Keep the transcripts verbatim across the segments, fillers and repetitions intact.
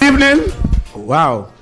evening. Wow.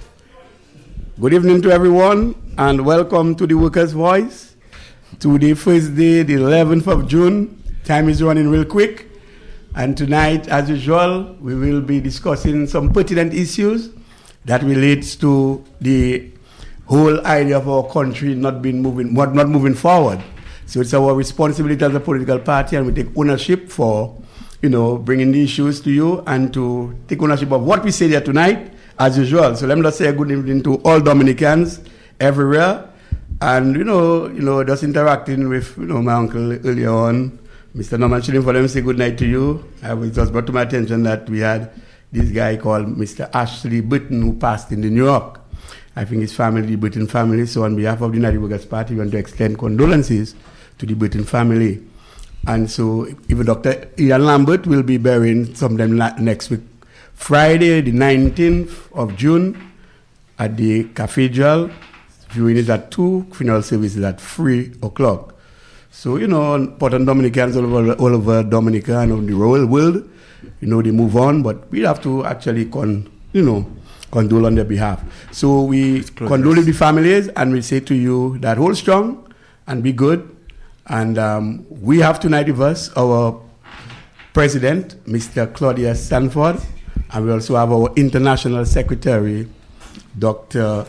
Good evening to everyone, and welcome to the Workers' Voice. Today, Thursday, the eleventh of June. Time is running real quick. And tonight, as usual, we will be discussing some pertinent issues that relates to the whole idea of our country not being moving, not moving forward. So it's our responsibility as a political party, and we take ownership for, you know, bringing the issues to you and to take ownership of what we say here tonight, as usual. So let me just say a good evening to all Dominicans everywhere, and you know, you know, just interacting with, you know, my uncle earlier on, Mister Norman Chilling, for them to say good night to you. I was just brought to my attention that we had this guy called Mister Ashley Burton who passed in New York. I think his family, the Burton family. So on behalf of the United Workers' Party, we want to extend condolences to the Burton family. And so even Doctor Ian Lambert will be burying sometime next week, Friday, the nineteenth of June, at the Cathedral. Viewing is at two, funeral service is at three o'clock. So, you know, important Dominicans all over, all over Dominica and the whole world, you know, they move on, but we have to actually, con, you know, condole on their behalf. So we condole with the families, and we say to you that hold strong and be good. And um, we have tonight with us our president, Mister Claudius Sanford, and we also have our international secretary, Doctor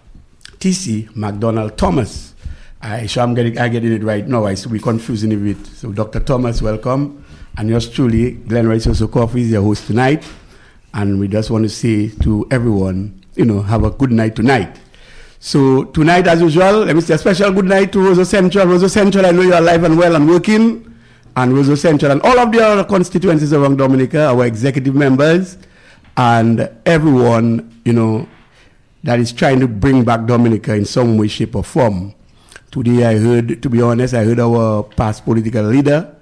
T C McDonald Thomas. I sure I'm getting, I getting it right now. I should be confusing it with. So Doctor Thomas, welcome. And yours truly, Glenn Rice Osokoff is your host tonight. And we just want to say to everyone, you know, have a good night tonight. So tonight, as usual, let me say a special good night to Roseau Central. Roseau Central, I know you're alive and well and working. And Roseau Central and all of the other constituencies around Dominica, our executive members, and everyone, you know, that is trying to bring back Dominica in some way, shape, or form. Today, I heard, to be honest, I heard our past political leader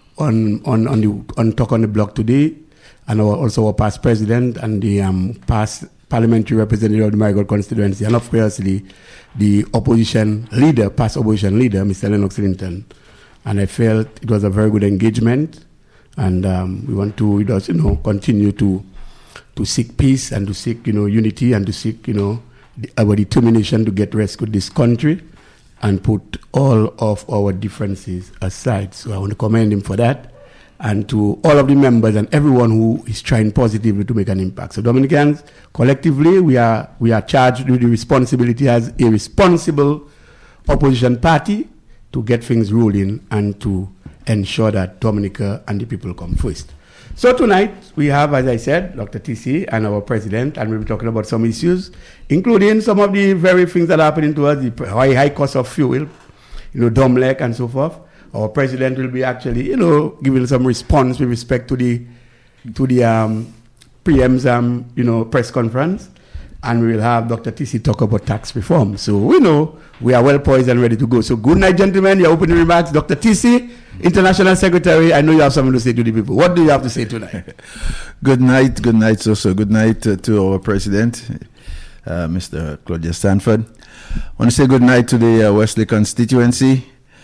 on on on the on Talk on the Block today, and our, also our past president and the um, past parliamentary representative of the Marigot constituency, and of course the, the opposition leader, past opposition leader, Mister Lennox Linton. And I felt it was a very good engagement, and um, we want to, you know, continue to to seek peace and to seek, you know, unity and to seek, you know, the, our determination to get rescue this country and put all of our differences aside. So I want to commend him for that, and to all of the members and everyone who is trying positively to make an impact. So Dominicans, collectively, we are we are charged with the responsibility as a responsible opposition party to get things rolling and to ensure that Dominica and the people come first. So tonight, we have, as I said, Doctor T C and our president, and we'll be talking about some issues, including some of the very things that are happening to us, the high, high cost of fuel, you know, Domlec and so forth. Our president will be actually, you know, giving some response with respect to the to the um, P M's, um, you know, press conference, and we will have Doctor T C talk about tax reform. So we know we are well poised and ready to go. So good night, gentlemen. Your opening remarks, Doctor T C, International Secretary. I know you have something to say to the people. What do you have to say tonight? Good night. Good night, also. Good night uh, to our president, uh, Mister Claudius Sanford. I want to say good night to the uh, Wesley constituency.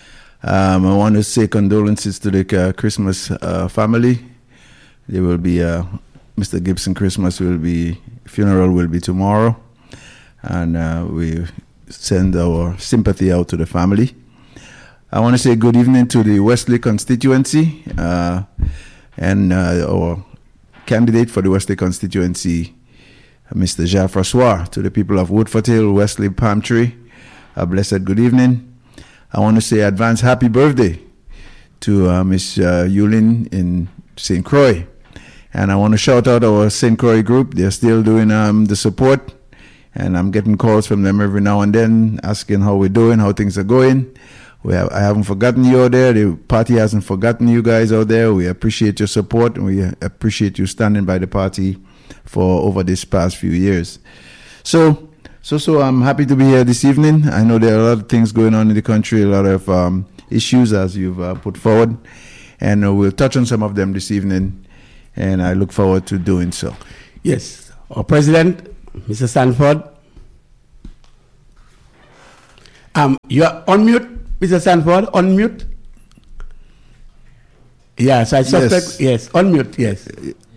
Um, I want to say condolences to the uh, Christmas uh, family. There will be uh, Mister Gibson Christmas will be funeral will be tomorrow, and uh, we send our sympathy out to the family. I want to say good evening to the Wesley constituency uh, and uh, our candidate for the Wesley constituency, Mister Jean Francois. To the people of Woodford Hill, Wesley, Palm Tree, a blessed good evening. I want to say advance happy birthday to uh, Miss Uh, Yulin in Saint Croix. And I want to shout out our Saint Croix group. They're still doing um, the support. And I'm getting calls from them every now and then asking how we're doing, how things are going. We have, I haven't forgotten you out there. The party hasn't forgotten you guys out there. We appreciate your support, and we appreciate you standing by the party for over this past few years. So, So, so I'm happy to be here this evening. I know there are a lot of things going on in the country, a lot of um, issues as you've uh, put forward, and uh, we'll touch on some of them this evening, and I look forward to doing so. Yes, our president, Mister Sanford. Um, you're on mute, Mister Sanford, on mute. Yes, I suspect, yes, yes on mute, yes.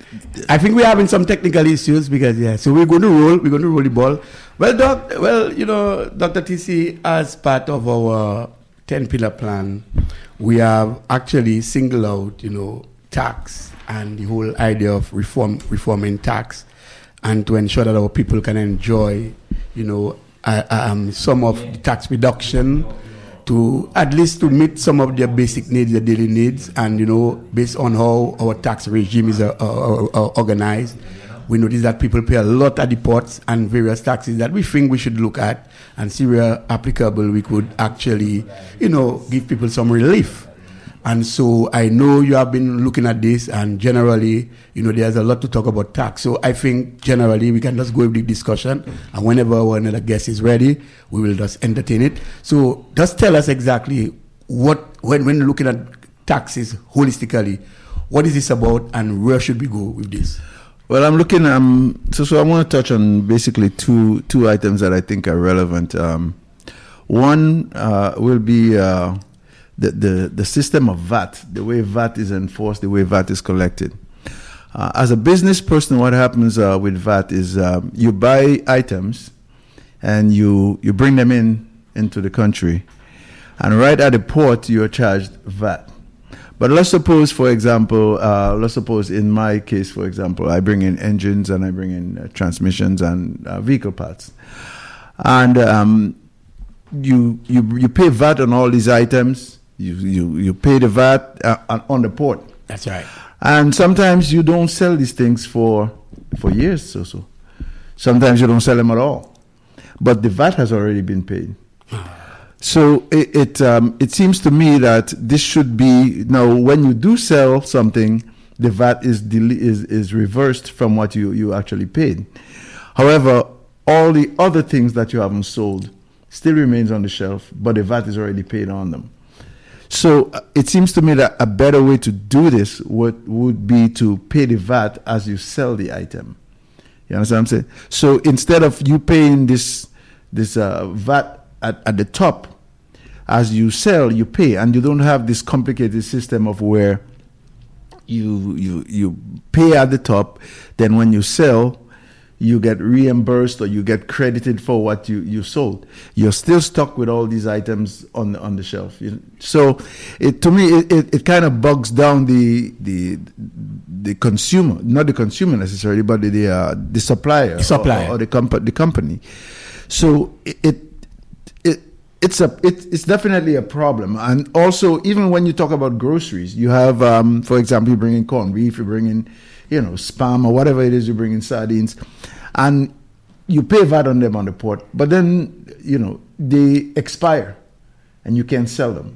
I think we're having some technical issues because, yeah, so we're going to roll, we're going to roll the ball. Well, doc, well, you know, Doctor T C, as part of our ten-pillar plan, we have actually singled out, you know, tax and the whole idea of reform, reforming tax, and to ensure that our people can enjoy, you know, uh, um, some of the tax reduction, to at least to meet some of their basic needs, their daily needs, and you know, based on how our tax regime is uh, uh, uh, organized, we notice that people pay a lot at the ports and various taxes that we think we should look at and see where applicable we could actually, you know, give people some relief. And so I know you have been looking at this, and generally, you know, there's a lot to talk about tax. So I think generally we can just go with the discussion, and whenever our another guest is ready, we will just entertain it. So just tell us exactly what, when, when looking at taxes holistically, what is this about, and where should we go with this? Well, I'm looking, um, so, so I want to touch on basically two, two items that I think are relevant. Um, one uh, will be, uh, The, the, the system of V A T, the way V A T is enforced, the way V A T is collected. Uh, as a business person, what happens uh, with V A T is um, you buy items and you, you bring them in into the country, and right at the port you are charged V A T. But let's suppose, for example, uh, let's suppose in my case, for example, I bring in engines and I bring in uh, transmissions and uh, vehicle parts, and um, you, you you pay V A T on all these items. You, you you pay the V A T uh, on the port. That's right. And sometimes you don't sell these things for for years or so. Sometimes you don't sell them at all. But the V A T has already been paid. So it it, um, it seems to me that this should be, now when you do sell something, the V A T is dele- is, is reversed from what you, you actually paid. However, all the other things that you haven't sold still remains on the shelf, but the V A T is already paid on them. So uh, it seems to me that a better way to do this would, would be to pay the V A T as you sell the item. You understand what I'm saying? So instead of you paying this this uh, V A T at, at the top, as you sell, you pay, and you don't have this complicated system of where you you you pay at the top, then when you sell, you get reimbursed or you get credited for what you, you sold. You're still stuck with all these items on the, on the shelf. You, so it, to me, it, it, it kind of bogs down the the the consumer, not the consumer necessarily, but the the, uh, the supplier, the supplier. Or, or the, comp- the company. So it, it it it's a it, it's definitely a problem. And also, even when you talk about groceries, you have, um, for example, you bring in corned beef, you bring in, you know, spam or whatever it is, you bring in sardines, and you pay V A T on them on the port, but then, you know, they expire and you can't sell them.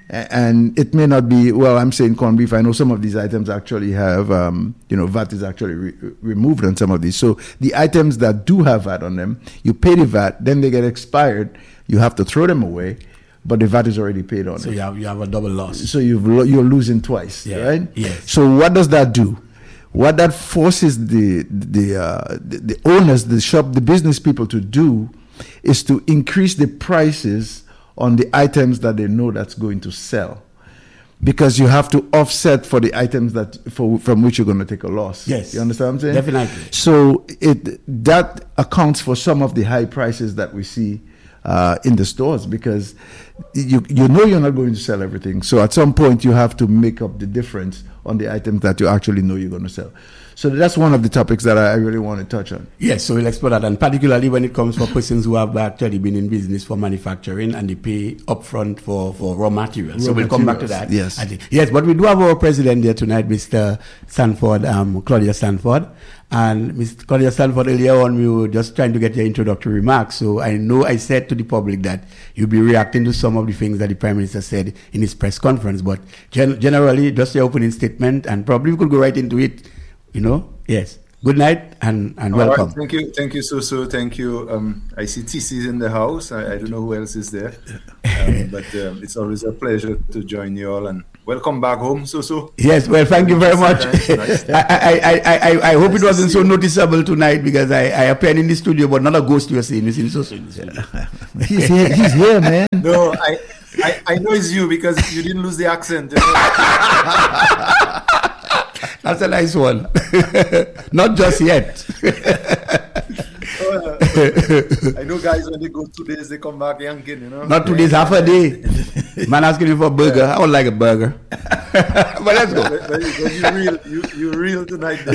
And it may not be, well, I'm saying corned beef, I know some of these items actually have, um, you know, V A T is actually re- removed on some of these. So the items that do have V A T on them, you pay the V A T, then they get expired, you have to throw them away, but the V A T is already paid on so it. So you have, you have a double loss. So you've lo- you're losing twice, yeah. right? Yes. So what does that do? What that forces the the, uh, the the owners, the shop, the business people to do is to increase the prices on the items that they know that's going to sell, because you have to offset for the items that for from which you're going to take a loss. Yes, you understand what I'm saying? Definitely. So it that accounts for some of the high prices that we see uh, in the stores, because you you know you're not going to sell everything. So at some point you have to make up the difference on the items that you actually know you're going to sell. So that's one of the topics that I really want to touch on. Yes, so we'll explore that, and particularly when it comes for persons who have actually been in business for manufacturing and they pay upfront for, for raw materials. Raw so we'll materials. come back to that. Yes. I think. Yes, but we do have our president here tonight, Mister Sanford, um, Claudia Sanford. And Mister Claudia Sanford, earlier on, we were just trying to get your introductory remarks. So I know I said to the public that you'll be reacting to some of the things that the Prime Minister said in his press conference. But gen- generally, just your opening statement, and probably we could go right into it. You know, yes. Good night and, and welcome. Right, thank you, thank you, Susu. Thank you. Um, I see T C's in the house. I, I don't know who else is there, um, but um, it's always a pleasure to join you all. And welcome back home, Susu. Yes, well, thank you very much. Nice, nice. I, I, I, I, I hope nice it wasn't so you. noticeable tonight, because I, I appeared in the studio, but not a ghost you were seeing. You see, Susu in the studio. He's here. He's here, man. No, I, I, I know it's you because you didn't lose the accent. You know? A That's a nice one. Not just yet. Uh, I know guys when they go two days they come back yanking, you know. Not two days, half a day. Man asking me for a burger. Yeah. I would like a burger. But let's go. But, but you real, you you real tonight. You're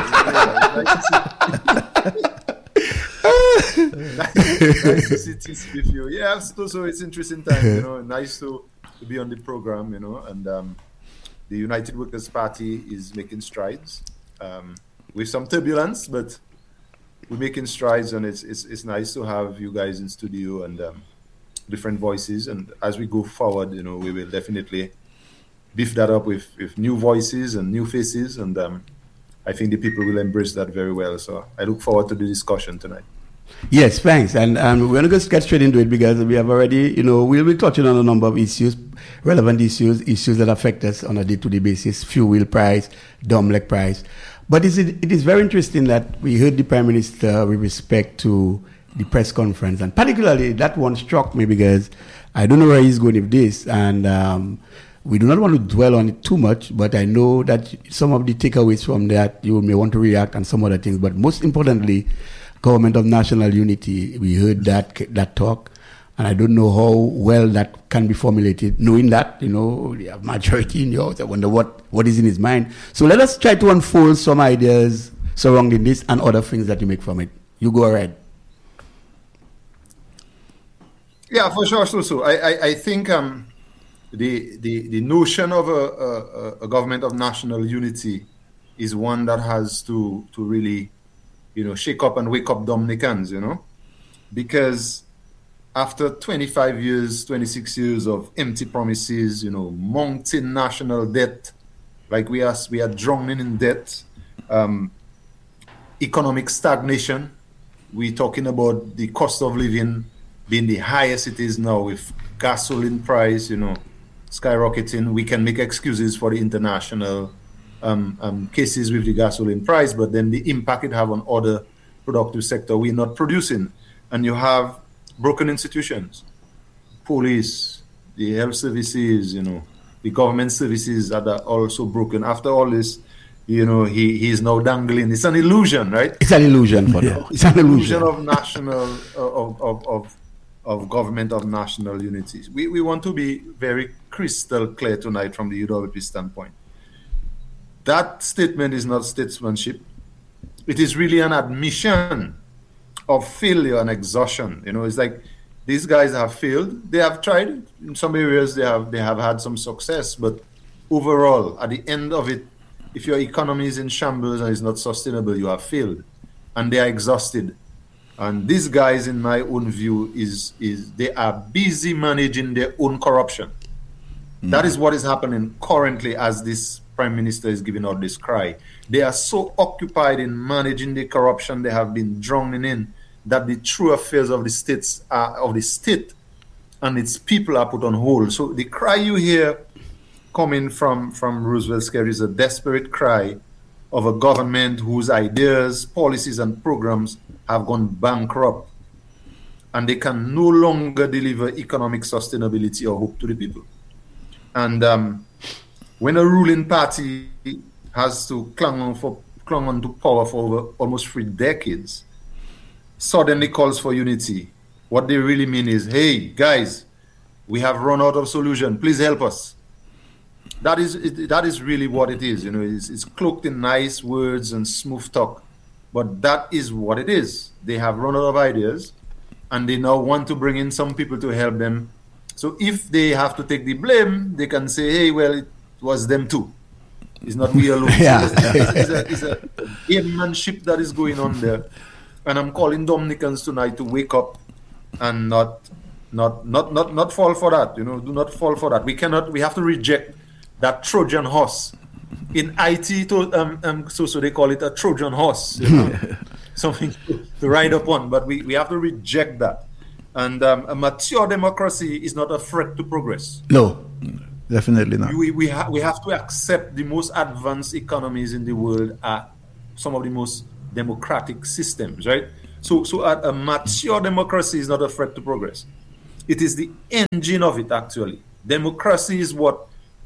real. Nice to see Tis with you. Yeah, so, so it's interesting time, you know. Nice to, to be on the program, you know. And um, the United Workers Party is making strides um, with some turbulence, but we're making strides, and it's it's it's nice to have you guys in studio and um, different voices. And as we go forward, you know, we will definitely beef that up with, with new voices and new faces, and um, I think the people will embrace that very well. So I look forward to the discussion tonight. Yes, thanks. And um, we're going to get straight into it because we have already, you know, we'll be touching on a number of issues, relevant issues, issues that affect us on a day-to-day basis, fuel price, Domlec price. But is it, it is very interesting that we heard the Prime Minister with respect to the press conference. And particularly that one struck me because I don't know where he's going with this. And um, we do not want to dwell on it too much, but I know that some of the takeaways from that, you may want to react on some other things. But most importantly, Government of National Unity, we heard that that talk. And I don't know how well that can be formulated, knowing that, you know, we have majority in yours. I wonder what, what is in his mind. So let us try to unfold some ideas surrounding this and other things that you make from it. You go ahead. Yeah, for sure, so so. I, I, I think um, the, the the notion of a, a, a government of national unity is one that has to to really, you know, shake up and wake up Dominicans, you know, because after twenty-five years, twenty-six years of empty promises, you know, mounting national debt, like we are, we are drowning in debt, um, economic stagnation. We're talking about the cost of living being the highest it is now with gasoline price, you know, skyrocketing. We can make excuses for the international um, um, cases with the gasoline price, but then the impact it have on other productive sector, we're not producing. And you have broken institutions, police, the health services, you know, the government services that are also broken. After all this, you know, he, he is now dangling. It's an illusion, right? It's an illusion for now. It's an illusion. illusion of national, of, of, of, of government of national unity. We, we want to be very crystal clear tonight from the U W P standpoint. That statement is not statesmanship. It is really an admission of failure and exhaustion. You know, it's like these guys have failed. They have tried. In some areas they have they have had some success, but overall, at the end of it, if your economy is in shambles and is not sustainable, you have failed. And they are exhausted. And these guys, in my own view, is is they are busy managing their own corruption. Mm. That is what is happening currently as this Prime Minister is giving out this cry. They are so occupied in managing the corruption they have been drowning in that the true affairs of the states are, of the state and its people are put on hold. So the cry you hear coming from, from Roosevelt Square is a desperate cry of a government whose ideas, policies, and programs have gone bankrupt, and they can no longer deliver economic sustainability or hope to the people. And um, when a ruling party has to cling on, for, cling on to power for over almost three decades, suddenly calls for unity, what they really mean is, hey, guys, we have run out of solution. Please help us. That is it, that is really what it is. You know, it's, it's cloaked in nice words and smooth talk, but that is what it is. They have run out of ideas, and they now want to bring in some people to help them. So if they have to take the blame, they can say, hey, well, it was them too. It's not we alone. Yeah. It's a, it's a, it's a gamemanship that is going on there. And I'm calling Dominicans tonight to wake up and not not not not not fall for that. You know, do not fall for that. We cannot, we have to reject that Trojan horse. In I T, to, um, um, so so they call it a Trojan horse, you know, something to, to ride upon. But we, we have to reject that. And um, a mature democracy is not a threat to progress. No, definitely not. We we, ha- we have to accept the most advanced economies in the world are some of the most democratic systems, right? So so a, a mature democracy is not a threat to progress. It is the engine of it, actually. Democracy is what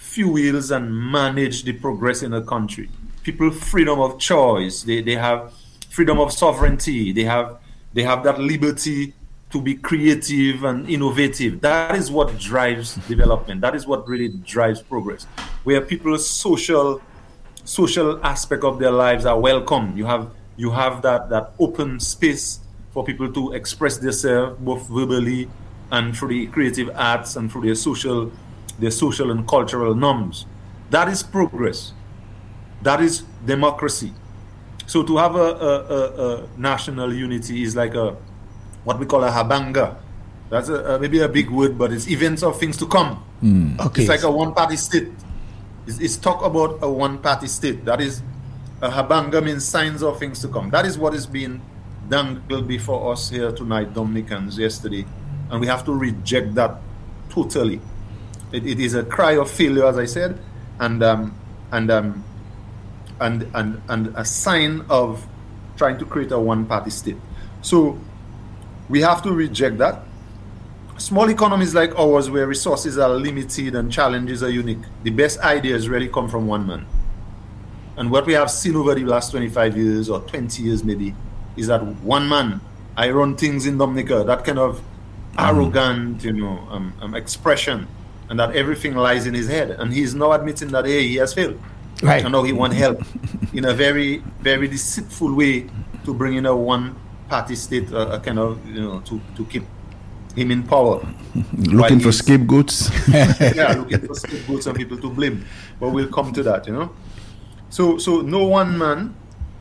fuels and manage the progress in a country. People freedom of choice. They they have freedom of sovereignty. They have they have that liberty to be creative and innovative. That is what drives development. That is what really drives progress. Where people's social social aspect of their lives are welcome. You have you have that that open space for people to express themselves both verbally and through the creative arts and through their social their social and cultural norms. That is progress. That is democracy. So to have a, a, a, a national unity is like a what we call a habanga. That's a, a, maybe a big word, but it's events of things to come. Mm. Okay. It's like a one-party state. It's, it's talk about a one-party state. That is, a habanga means signs of things to come. That is what is being dangled before us here tonight, Dominicans, yesterday. And we have to reject that totally. It, it is a cry of failure, as I said, and um, and um, and and and a sign of trying to create a one-party state. So we have to reject that. Small economies like ours, where resources are limited and challenges are unique, the best ideas really come from one man. And what we have seen over the last twenty-five years or twenty years maybe is that one man, I run things in Dominica, that kind of arrogant, you know, um, um, expression, and that everything lies in his head. And he's now admitting that, hey, he has failed. Right. And now he wants help in a very, very deceitful way to bring in a one-party state, uh, a kind of, you know, to, to keep him in power. Looking for scapegoats. Yeah, looking for scapegoats and people to blame. But we'll come to that, you know. So, so no one man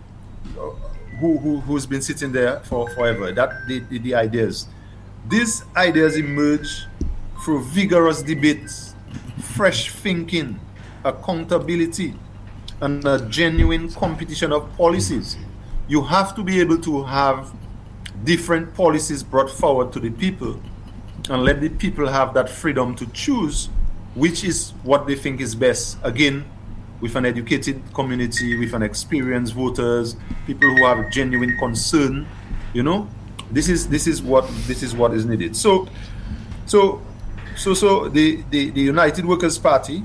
who, who who's been sitting there for forever. That the, the, the ideas. These ideas emerge through vigorous debates, fresh thinking, accountability, and a genuine competition of policies. You have to be able to have different policies brought forward to the people and let the people have that freedom to choose which is what they think is best. Again, with an educated community, with an experienced voters, people who have genuine concern, you know, this is this is what this is what is needed. So, so, so, so the the, the United Workers' Party,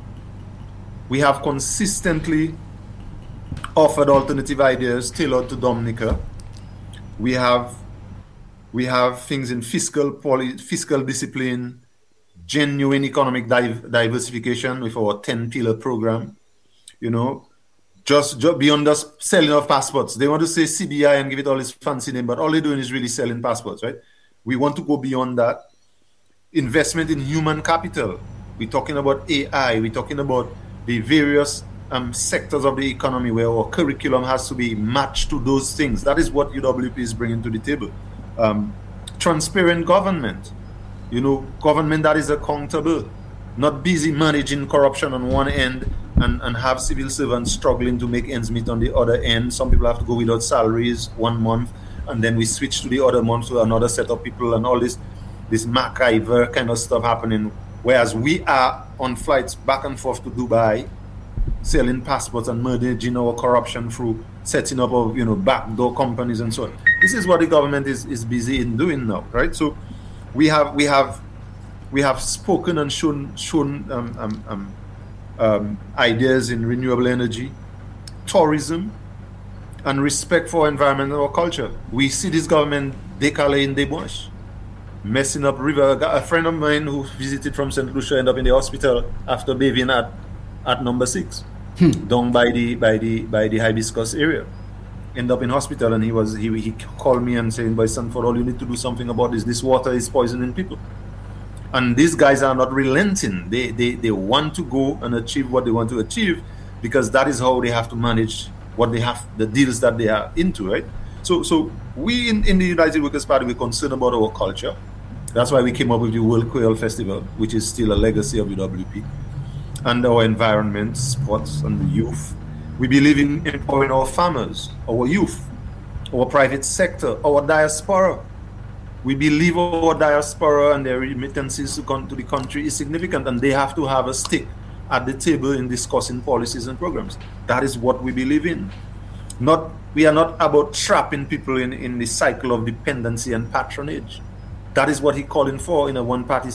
we have consistently offered alternative ideas tailored to Dominica. We have we have things in fiscal poli- fiscal discipline, genuine economic div- diversification with our ten-pillar program. You know, just, just beyond just selling of passports. They want to say C B I and give it all this fancy name, but all they're doing is really selling passports, right? We want to go beyond that. Investment in human capital. We're talking about A I. We're talking about the various um, sectors of the economy where our curriculum has to be matched to those things. That is what U W P is bringing to the table. Um, transparent government. You know, government that is accountable, not busy managing corruption on one end and, and have civil servants struggling to make ends meet on the other end. Some people have to go without salaries one month, and then we switch to the other month to another set of people, and all this this MacGyver kind of stuff happening. Whereas we are on flights back and forth to Dubai, selling passports and managing our corruption through setting up of, you know, backdoor companies and so on. This is what the government is, is busy in doing now, right? So we have we have we have spoken and shown shown um, um, um, um, ideas in renewable energy, tourism, and respect for environment and our culture. We see this government decale in the bush, messing up river. A friend of mine who visited from Saint Lucia ended up in the hospital after bathing at at number six, hmm. down by the by the by the Hibiscus area. End up in hospital, and he was he he called me and saying, "By Sanford, all you need to do something about this. This water is poisoning people." And these guys are not relenting. They they they want to go and achieve what they want to achieve, because that is how they have to manage what they have, the deals that they are into, right? So so we in, in the United Workers' Party, we're concerned about our culture. That's why we came up with the World Quail Festival, which is still a legacy of U W P. And our environment, sports, and the youth. We believe in empowering our farmers, our youth, our private sector, our diaspora. We believe our diaspora and their remittances to, con- to the country is significant, and they have to have a stake at the table in discussing policies and programs. That is what we believe in. Not we are not about trapping people in, in the cycle of dependency and patronage. That is what he's calling for in a one-party